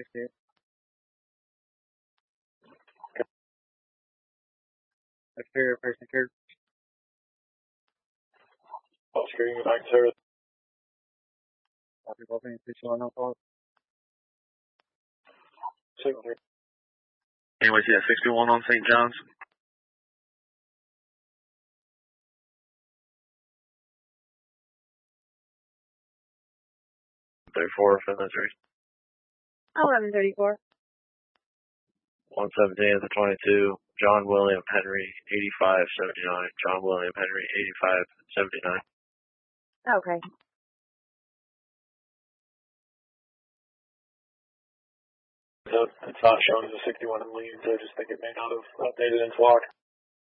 68. Exterior person care. Oscar, you back to Copy, Golfing 61 on call. Anyways, yeah, 61 on St. John's. .34 for Missouri. 1134. 117 at the 22. John William Henry, 8579. John William Henry, 8579. Okay. It's not showing as a 61 in leads. I just think it may not have updated in flock.